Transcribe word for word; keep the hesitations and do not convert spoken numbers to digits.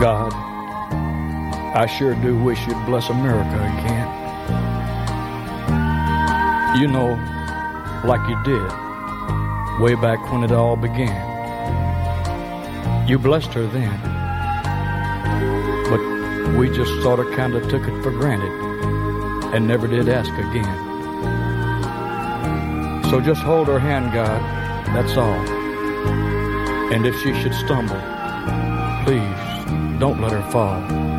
God, I sure do wish you'd bless America again. You know, like you did way back when it all began. You blessed her then, but we just sort of kind of took it for granted and never did ask again. So just hold her hand, God, that's all. And if she should stumble, please don't let her fall.